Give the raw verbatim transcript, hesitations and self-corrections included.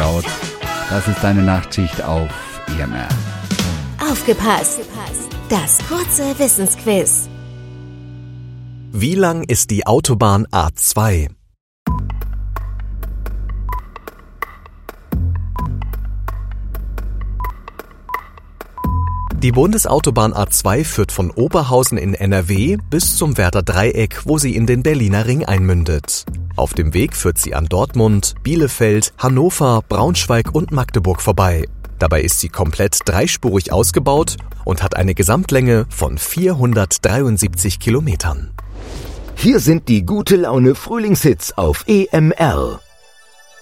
Kraut. Das ist deine Nachtschicht auf E M R. Aufgepasst! Das kurze Wissensquiz. Wie lang ist die Autobahn A zwei? Die Bundesautobahn A zwei führt von Oberhausen in N R W bis zum Werder Dreieck, wo sie in den Berliner Ring einmündet. Auf dem Weg führt sie an Dortmund, Bielefeld, Hannover, Braunschweig und Magdeburg vorbei. Dabei ist sie komplett dreispurig ausgebaut und hat eine Gesamtlänge von vierhundertdreiundsiebzig Kilometern. Hier sind die gute Laune Frühlingshits auf E M R.